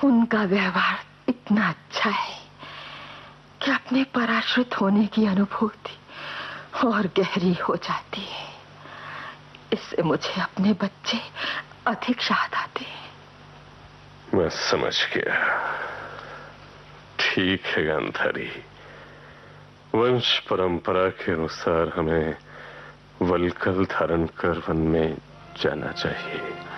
उनका व्यवहार इतना अच्छा है कि अपने पराश्रित होने की अनुभूति और गहरी हो जाती है। इससे मुझे अपने बच्चे अधिक याद आते हैं। मैं समझ गया। ठीक है गांधारी, वंश परंपरा के अनुसार हमें वल्कल धारण कर वन में जाना चाहिए।